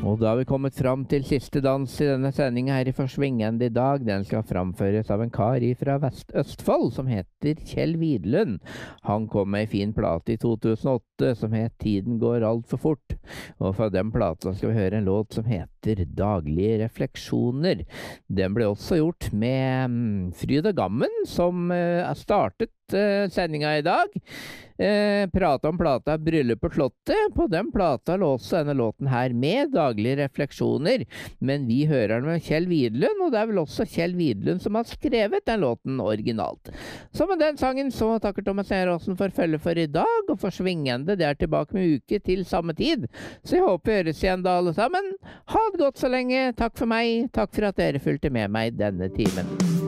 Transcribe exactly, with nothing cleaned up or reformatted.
Og da har vi kommet fram til siste dans i denne sendingen her i Forsvingende i dag. Den skal framføres av en kar fra Vest-Østfold som heter Kjell Widlund. Han kom med en fin plate i to tusen og åtte som het Tiden går alt for fort. Og fra den plata skal vi høre en låt som heter Daglige refleksjoner. Den ble også gjort med um, Fryd og Gammen, som uh, startet uh, sendinga i dag. Eh, prata om plata Bryllup på Slottet. På den plata lå også denne låten her med Daglige refleksjoner, men vi hører den med Kjell Widlund, og det er vel også Kjell Widlund som har skrevet den låten originalt. Så med den sangen så takker Thomas Eråsen for følge for i dag, og Forsvingende det er tilbake med uke til samme tid, så jeg håper vi høres igjen da alle sammen. Ha det godt så lenge, takk for meg, takk for at dere fulgte med meg denne timen.